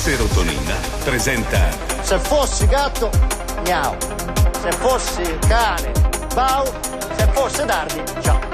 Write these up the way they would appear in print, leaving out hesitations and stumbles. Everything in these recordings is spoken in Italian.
Serotonina presenta Se fossi gatto, miau. Se fossi cane, bau. Se fosse Dardi, ciao.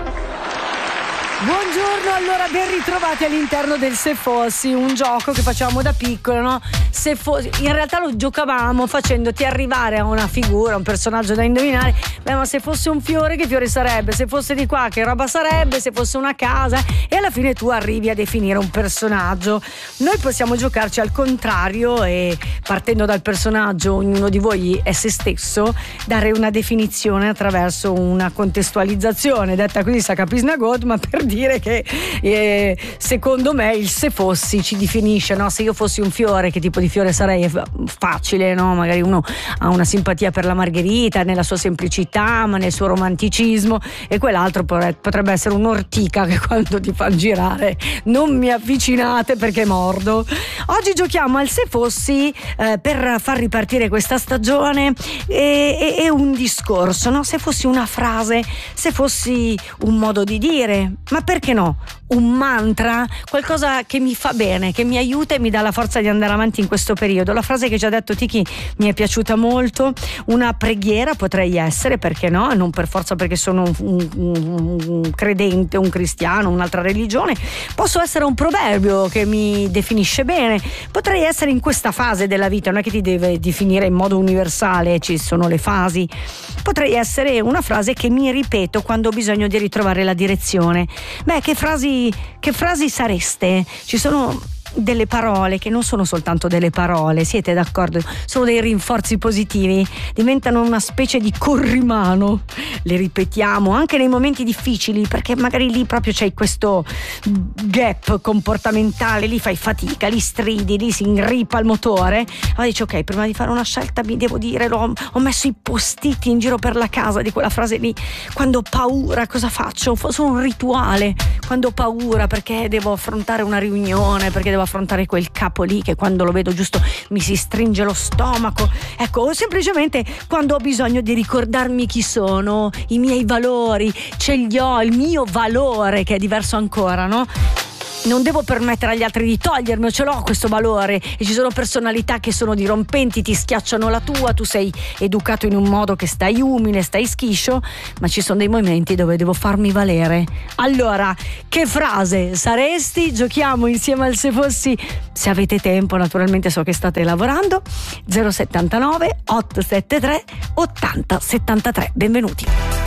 Buongiorno, allora ben ritrovati all'interno del Se Fossi, un gioco che facciamo da piccolo, no? In realtà lo giocavamo facendoti arrivare a una figura, un personaggio da indovinare. Beh, ma se fosse un fiore, che fiore sarebbe? Se fosse di qua, che roba sarebbe? Se fosse una casa? E alla fine tu arrivi a definire un personaggio. Noi possiamo giocarci al contrario e, partendo dal personaggio, ognuno di voi è se stesso, dare una definizione attraverso una contestualizzazione. Detta così sa capisnagot, ma per dire che secondo me il se fossi ci definisce, no? Se io fossi un fiore, che tipo di fiore sarei? È facile, no? Magari uno ha una simpatia per la margherita nella sua semplicità, ma nel suo romanticismo, e quell'altro potrebbe essere un'ortica che quando ti fa girare non mi avvicinate perché mordo. Oggi giochiamo al se fossi per far ripartire questa stagione e un discorso, no? Se fossi una frase, se fossi un modo di dire, ma perché no? Un mantra, qualcosa che mi fa bene, che mi aiuta e mi dà la forza di andare avanti in questo periodo. La frase che ci ha detto Tiki mi è piaciuta molto. Una preghiera potrei essere, perché no? Non per forza perché sono un credente, un cristiano, un'altra religione. Posso essere un proverbio che mi definisce bene. Potrei essere in questa fase della vita, non è che ti deve definire in modo universale, ci sono le fasi. Potrei essere una frase che mi ripeto quando ho bisogno di ritrovare la direzione. Beh, che frasi sareste? Ci sono delle parole che non sono soltanto delle parole, siete d'accordo? Sono dei rinforzi positivi, diventano una specie di corrimano, le ripetiamo anche nei momenti difficili, perché magari lì proprio c'hai questo gap comportamentale, lì fai fatica, lì stridi, lì si ingrippa il motore. Allora dici ok, prima di fare una scelta mi devo dire, ho messo i post-it in giro per la casa di quella frase lì. Quando ho paura cosa faccio? Sono un rituale. Quando ho paura perché devo affrontare una riunione, perché devo affrontare quel capo lì che quando lo vedo giusto mi si stringe lo stomaco, ecco, o semplicemente quando ho bisogno di ricordarmi chi sono, i miei valori, ce li ho, il mio valore che è diverso ancora, no? Non devo permettere agli altri di togliermi, ce l'ho questo valore, e ci sono personalità che sono dirompenti, ti schiacciano la tua, tu sei educato in un modo che stai umile, stai schiscio, ma ci sono dei momenti dove devo farmi valere. Allora, che frase saresti? Giochiamo insieme al se fossi, se avete tempo, naturalmente so che state lavorando. 079 873 80 73, benvenuti.